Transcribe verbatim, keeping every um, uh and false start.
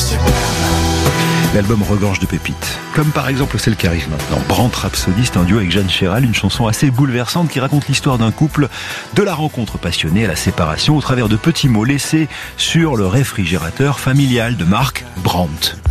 L'album regorge de pépites, comme par exemple celle qui arrive maintenant, Brandt Rhapsody, un duo avec Jeanne Chéral, une chanson assez bouleversante qui raconte l'histoire d'un couple, de la rencontre passionnée à la séparation au travers de petits mots laissés sur le réfrigérateur familial de marque Brandt.